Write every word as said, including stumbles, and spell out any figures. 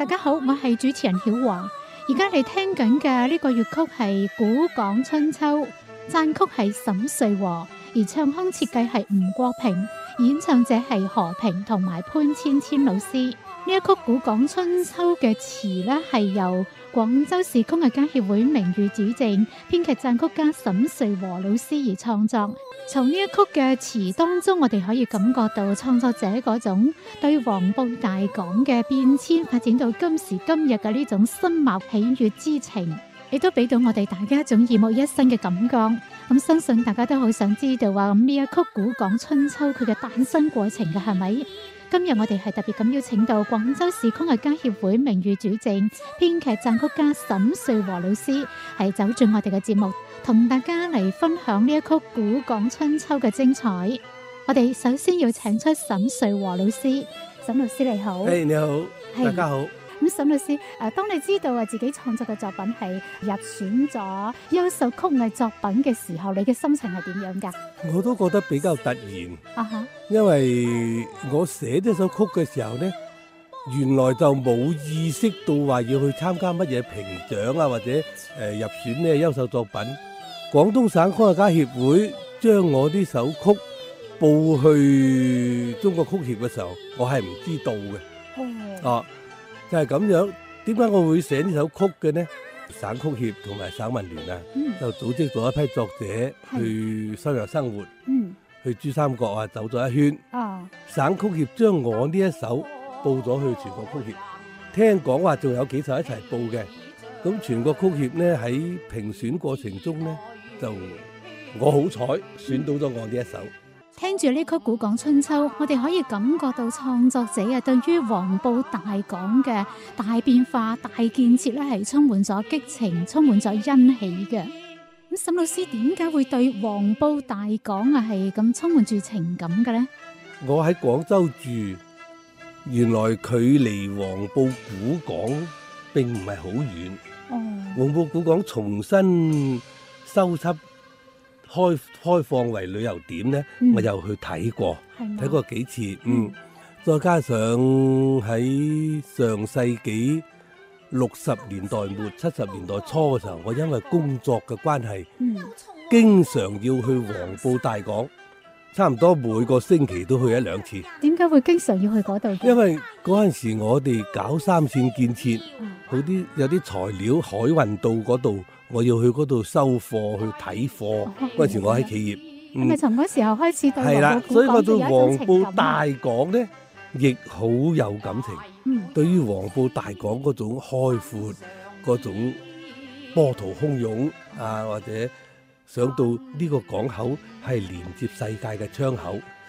大家好，我係主持人曉華。而家你聽緊嘅呢個粵曲係《古港春秋》，撰曲係沈瑞和，而唱腔設計係吳國平，演唱者係何平同埋潘千千老師。呢一曲《古港春秋》嘅詞呢係由廣州市曲藝家協會名譽主席、編劇撰曲家沈瑞和老師而創作。從呢一曲嘅詞當中，我哋可以感覺到創作者嗰種對黃埔大港嘅變遷發展到今時今日嘅呢種深茂喜悅之情，亦都俾到我哋大家一種耳目一新嘅感覺。咁相信大家都好想知道啊，咁呢一曲《古港春秋》佢嘅誕生過程嘅係咪？今日我哋係特別咁邀請到廣州市曲藝家協會名譽主席、編劇撰曲家沈瑞和老師，係走進我哋嘅節目，同大家嚟分享呢一曲《古港春秋》嘅精彩。我哋首先要請出沈瑞和老師，沈老師你好。 誒、hey, 你好，大家好。 咁沈老師，誒，當你知道啊自己創作嘅作品係入選咗優秀曲藝作品嘅時候，你嘅心情係點樣噶？ 我都覺得比較突然， 啊哈，因為我寫呢首曲嘅時候呢，原來就冇意識到話要去參加乜嘢評獎啊，或者誒、呃、入選呢優秀作品。廣東省曲藝家協會將我呢首曲報去中國曲協嘅時候，我係唔知道嘅。哦。啊就係咁樣，點解我會寫呢首曲嘅呢？省曲協同埋省文聯啊，嗯、就組織咗一批作者去深入生活，嗯、去珠三角啊走咗一圈。哦、省曲協將我呢一首報咗去全國曲協，聽講話仲有幾首一齊報嘅。咁全國曲協呢喺評選過程中呢，就我好彩選到咗我呢一首。 聽住呢曲《古港春秋》，我哋可以感覺到創作者啊對於黃埔大港嘅大變化、大建設咧係充滿咗激情，充滿咗欣喜嘅。咁沈老師點解會對黃埔大港啊係咁充滿住情感嘅呢？ 我喺廣州住，原來距離黃埔古港並唔係好遠。哦，黃埔古港重新修葺。開開放為旅遊點呢，嗯、我又去睇過，睇嗎過幾次，嗯，嗯再加上喺上世紀六十年代末、七十年代初嘅時候，我因為工作嘅關係，嗯、經常要去黃埔大港，差唔多每個星期都去一兩次。點解會經常要去嗰度？因為嗰陣時我哋搞三線建設，好啲、嗯、有啲材料海運到嗰度。我要去嗰度收貨去睇貨，嗰陣、哦、時我喺企業。係咪從嗰時候開始對黃埔古港有一種情感？係啦，所以我對黃埔大港咧，亦好有感情。嗯，對於黃埔大港嗰種開闊、嗰種波濤洶湧啊，或者想到呢個港口係連接世界嘅窗口，